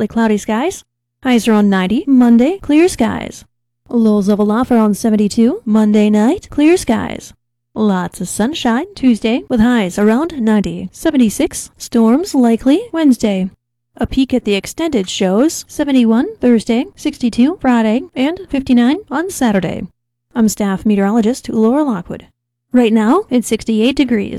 partly cloudy skies. Highs around 90. Monday, clear skies. Lows level off around 72. Monday night, clear skies. Lots of sunshine Tuesday with highs around 90. 76. Storms likely Wednesday. A peek at the extended shows 71 Thursday, 62 Friday, and 59 on Saturday. I'm staff meteorologist Laura Lockwood. Right now, it's 68 degrees.